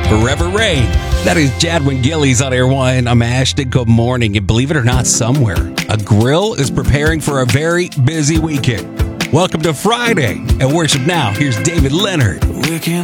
Forever Rain. That is Jadwin Gillies on Air One. I'm Ashton. Good morning. And believe it or not, somewhere, a grill is preparing for a very busy weekend. Welcome to Friday at Worship Now. Here's David Leonard.